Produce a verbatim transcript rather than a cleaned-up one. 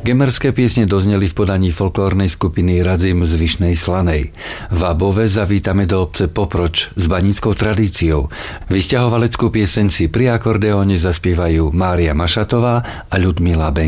Gemerské piesne dozneli v podaní folklórnej skupiny Radzim z Vyšnej Slanej. V Above zavítame do obce Poproč s baníckou tradíciou. Vysťahovaleckú pieseň si pri akordeóne zaspievajú Mária Mašatová a Ľudmila Benk.